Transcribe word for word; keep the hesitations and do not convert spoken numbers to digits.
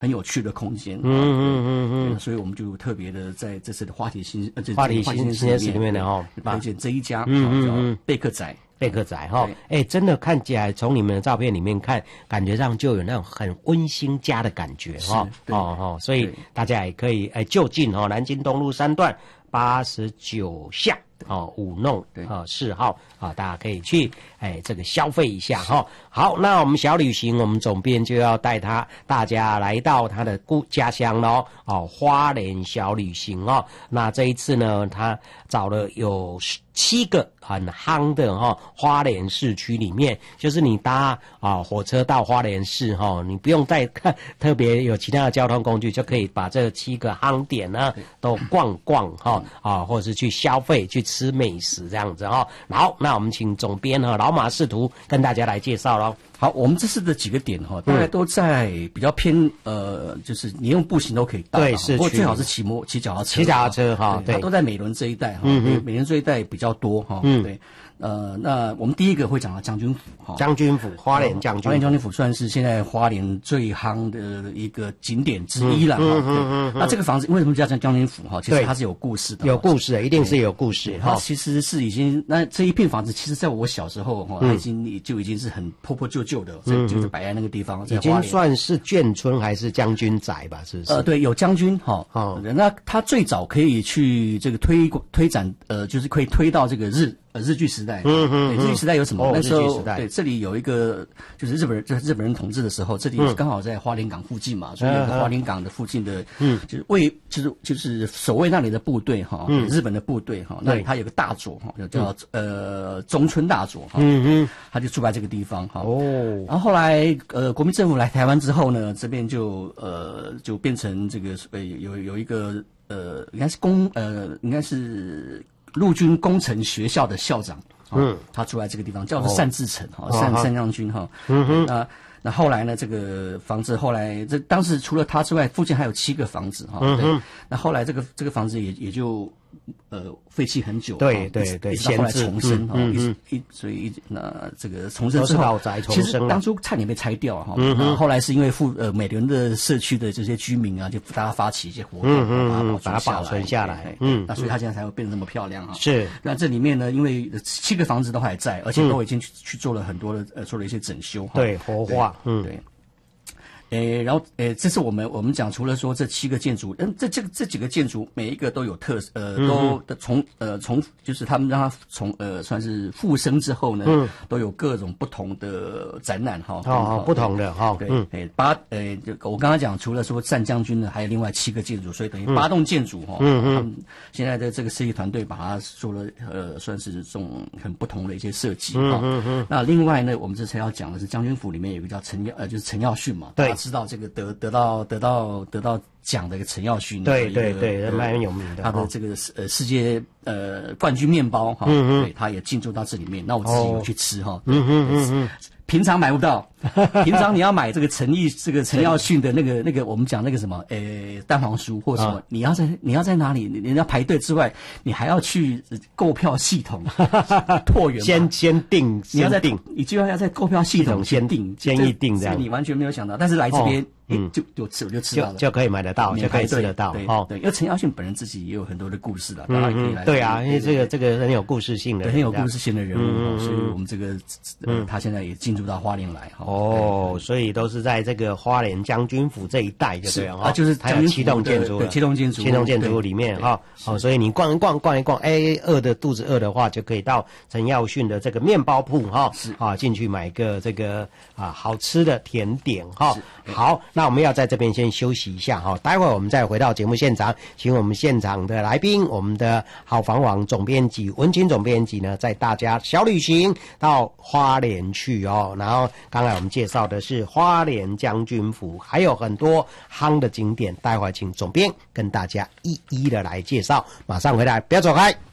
很有趣的空间。 嗯嗯嗯嗯， 所以我们就特别的在这次的话题新呃这话题新新鲜室里面的哈， 推荐这一家， 嗯嗯嗯， 贝克仔。 贝克仔哈，哎，真的看起来从你们的照片里面看，感觉上就有那种很温馨家的感觉哈，哦哦，所以大家也可以哎就近哦，南京东路三段八十九巷哦五弄啊四号啊，大家可以去哎这个消费一下哈。好，那我们小旅行，我们总编就要带他大家来到他的故家乡喽哦，花莲小旅行哦。那这一次呢，他找了有七个很夯的哈、哦，花莲市区里面，就是你搭啊火车到花莲市哈、哦，你不用再看特别有其他的交通工具，就可以把这七个夯点呢都逛逛哈、哦、啊，或者是去消费、去吃美食这样子哈、哦。好，那我们请总编哈老马识途跟大家来介绍喽。 好，我们这次的几个点哈，大概都在比较偏呃，就是你用步行都可以到， 对，是， 不过最好是骑摩骑脚踏车， 骑脚踏车哈，对， 它都在美仑这一带哈， 嗯美仑这一带比较多哈，嗯，对。呃，那我们第一个会讲到将军府哈， 将军府，花莲将军府， 花莲将军府算是现在花莲最夯的一个景点之一了哈。 嗯嗯嗯。 那这个房子为什么叫将军府哈？其实它是有故事的， 有故事的，一定是有故事。 它其实是已经，那这一片房子，其实在我小时候哈，它已经就已经是很破破旧旧的，嗯，就是摆在那个地方， 已经算是眷村还是将军宅吧？是不是？ 呃，对，有将军哈。哦。那它最早可以去这个推推展，呃，就是可以推到这个日。呃，日据时代，嗯嗯，日据时代有什么？ 哦、 那时候，对，这里有一个，就是日本人，就是日本人统治的时候，这里刚好在花莲港附近嘛，嗯、所以有个花莲港的附近的，嗯，就是为，就是就是守卫那里的部队哈，嗯，日本的部队哈，那里他有个大佐哈，叫呃中村大佐哈，嗯嗯，他就住在这个地方哈，哦，然后后来呃国民政府来台湾之后呢，这边就呃就变成这个呃有有一个呃应该是公呃应该是。陆军工程学校的校长，嗯，他住在这个地方，叫做单志诚哈，单单将军哈，嗯哼，那那后来呢，这个房子后来这当时除了他之外，附近还有七个房子哈，嗯哼，那后来这个这个房子也也就呃废弃很久， 对对对， 一直到后来重生哈，一一所以一那这个重生之后，其实当初差点被拆掉哈，嗯后来是因为附呃美伦的社区的这些居民啊，就大家发起一些活动， 嗯把它保存下来，嗯， 那所以它现在才会变得这么漂亮哈。 是， 那这里面呢，因为七个房子都还在，而且都已经去去做了很多的呃做了一些整修， 对，活化，嗯， 对。诶，然后诶，这是我们我们讲，除了说这七个建筑，嗯，这这个这几个建筑每一个都有特呃，都的从呃从就是他们让它从呃算是复生之后呢，嗯，都有各种不同的展览哈， 哦，不同的哈， 对，诶八诶，我刚刚讲除了说单将军呢，还有另外七个建筑，所以等于八栋建筑哈，嗯嗯，他们现在的这个设计团队把它做了呃算是这种很不同的一些设计哈，嗯嗯，那另外呢，我们这次要讲的是将军府里面有一个叫陈耀呃就是陈耀训嘛，对。知道这个得得到得到得到奖的一个陈耀勋， 对对对，蛮有名的。 他的这个呃世界呃冠军面包哈，嗯对，他也进驻到这里面。那我自己有去吃哈，嗯嗯嗯嗯。平常买不到，平常你要买这个陈毅这个陈耀训的那个那个我们讲那个什么诶蛋黄酥或什么，你要在你要在哪里？你要排队之外，你还要去购票系统拓源， 先先订， 你要在订， 你就要要在购票系统先订， 先预订这样， 你完全没有想到，但是来这边。嗯，就就吃我就吃到了， 就就可以买得到，就可以吃得到。 哦，对，因为陈耀训本人自己也有很多的故事的，大家可以来。 对啊，因为这个这个很有故事性的， 很有故事性的人物，所以我们这个呃，他现在也进驻到花莲来哈。 哦，所以都是在这个花莲将军府这一带，就对了啊，就是还有七栋建筑， 七栋建筑， 七栋建筑里面哈。哦，所以你逛一逛，逛一逛，哎，饿的肚子饿的话，就可以到陈耀训的这个面包铺哈，是啊，进去买个这个啊好吃的甜点哈。好，那我们要在这边先休息一下哈，待会儿我们再回到节目现场，请我们现场的来宾，我们的好房网总编辑文清总编辑呢，带大家小旅行到花莲去哦。然后刚才我们介绍的是花莲将军府，还有很多夯的景点，待会儿请总编跟大家一一的来介绍。马上回来，不要走开。